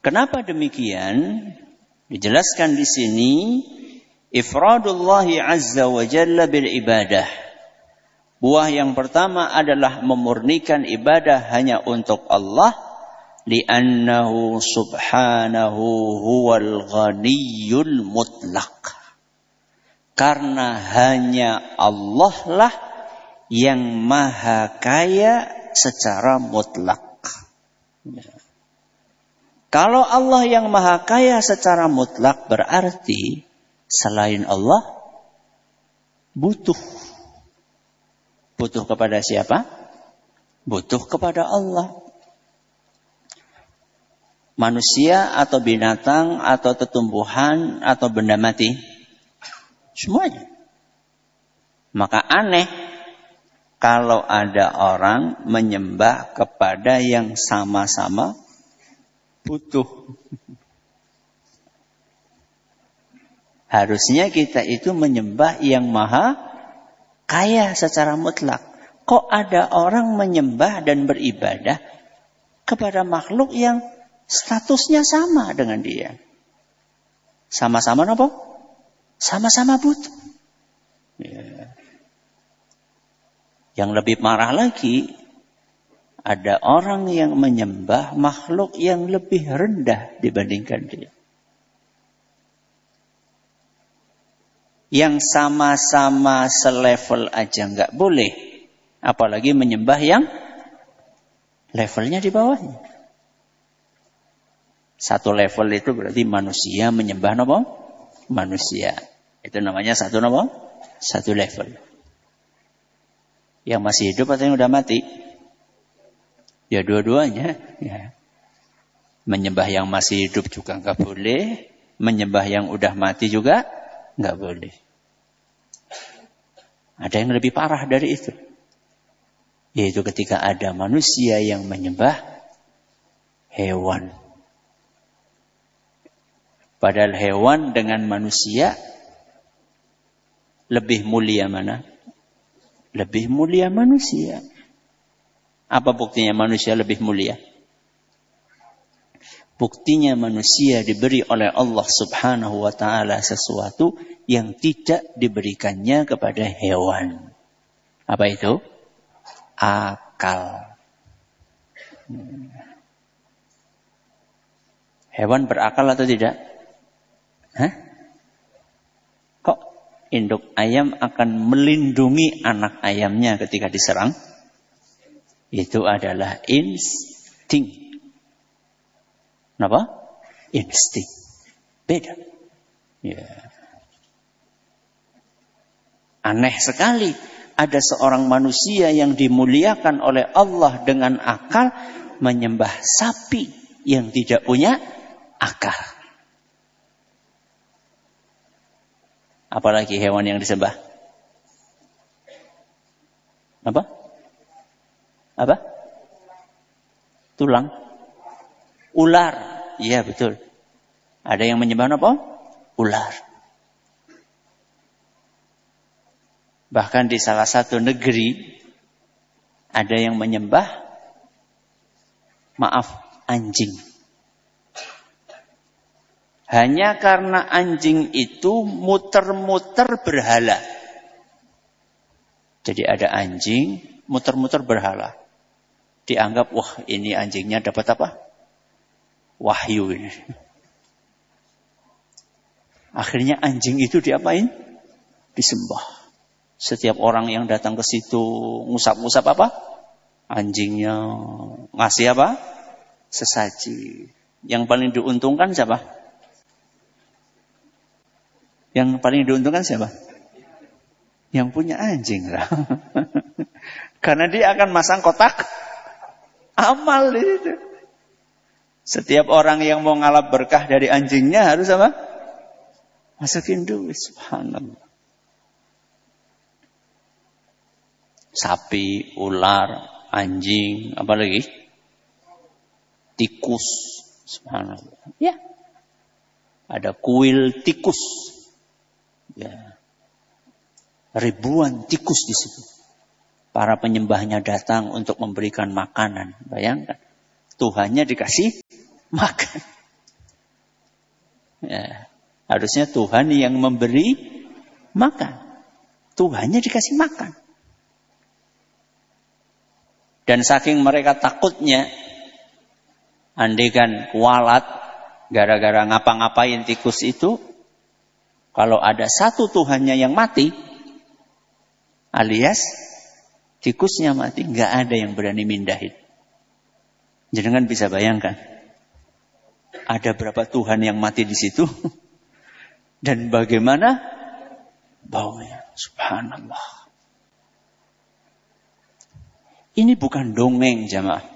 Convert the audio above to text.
Kenapa demikian? Dijelaskan di sini, ifradullahi azza wa jalla bil ibadah. Buah yang pertama adalah memurnikan ibadah hanya untuk Allah, li'annahu subhanahu huwal ghaniyul mutlaq. Karena hanya Allah lah yang maha kaya secara mutlak. Kalau Allah yang maha kaya secara mutlak, berarti selain Allah butuh. Butuh kepada siapa? Butuh kepada Allah. Manusia atau binatang atau tumbuhan atau benda mati, semuanya. Maka aneh kalau ada orang menyembah kepada yang sama-sama butuh. Harusnya kita itu menyembah yang maha kaya secara mutlak. Kok ada orang menyembah dan beribadah kepada makhluk yang statusnya sama dengan dia? Sama-sama apa? Sama-sama butuh. Ya. Yang lebih marah lagi, ada orang yang menyembah makhluk yang lebih rendah dibandingkan dia. Yang sama-sama selevel aja nggak boleh. Apalagi menyembah yang levelnya di bawahnya. Satu level itu berarti manusia menyembah apa? Manusia. Itu namanya satu apa? Satu level. Yang masih hidup atau yang udah mati? Ya dua-duanya. Ya. Menyembah yang masih hidup juga nggak boleh. Menyembah yang udah mati juga nggak boleh. Ada yang lebih parah dari itu. Yaitu ketika ada manusia yang menyembah hewan. Padahal hewan dengan manusia lebih mulia mana? Lebih mulia manusia. Apa buktinya manusia lebih mulia? Buktinya manusia diberi oleh Allah subhanahu wa ta'ala sesuatu yang tidak diberikannya kepada hewan. Apa itu? Akal. Hewan berakal atau tidak? Hah? Kok induk ayam akan melindungi anak ayamnya ketika diserang? Itu adalah insting. Kenapa? Insting. Beda. Ya. Aneh sekali. Ada seorang manusia yang dimuliakan oleh Allah dengan akal menyembah sapi yang tidak punya akal. Apalagi hewan yang disembah? Apa? Apa? Tulang. Ular. Iya betul. Ada yang menyembah apa? Ular. Bahkan di salah satu negeri ada yang menyembah anjing. Hanya karena anjing itu muter-muter berhala. Jadi ada anjing muter-muter berhala. Dianggap wah ini anjingnya dapat apa? Wahyu ini. Akhirnya anjing itu diapain? Disembah. Setiap orang yang datang ke situ ngusap-ngusap apa? Anjingnya. Ngasih apa? Sesaji. Yang paling diuntungkan siapa? Yang paling diuntungkan siapa? Yang punya anjing lah. Karena dia akan masang kotak amal di situ. Setiap orang yang mau ngalap berkah dari anjingnya harus apa? Masukin duit. Subhanallah. Sapi, ular, anjing, apa lagi? Tikus. Subhanallah. Ya. Ada kuil tikus. Ya. Ribuan tikus di situ. Para penyembahnya datang untuk memberikan makanan. Bayangkan. Tuhannya dikasih makan. Ya, harusnya Tuhan yang memberi makan. Tuhannya dikasih makan. Dan saking mereka takutnya, andaikan kualat, gara-gara ngapa-ngapain tikus itu, kalau ada satu Tuhannya yang mati, alias tikusnya mati, nggak ada yang berani mindahin. Jangan bisa bayangkan, ada berapa Tuhan yang mati di situ, dan bagaimana baunya. Subhanallah. Ini bukan dongeng, jamaah.